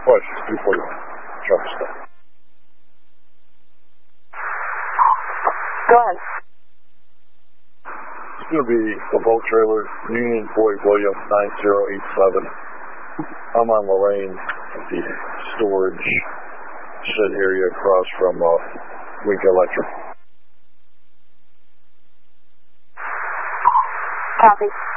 questions before you jump stuff. Go ahead. It's going to be the boat trailer, Union Boyd Williams 9087. I'm on Lorraine at the storage shed area across from Wink Electric. Copy.